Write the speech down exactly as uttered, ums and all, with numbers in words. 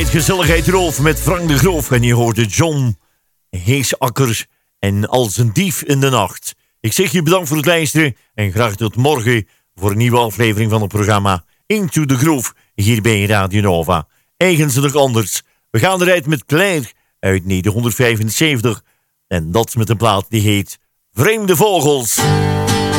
Gezelligheid Roof met Frank de Groof. En je hoorde John Heesakkers en Als een dief in de nacht. Ik zeg je bedankt voor het luisteren en graag tot morgen voor een nieuwe aflevering van het programma Into the Groove hier bij Radio Nova. Eigenlijk anders. We gaan eruit met Claire uit negentien vijfenzeventig en dat met een plaat die heet Vreemde Vogels.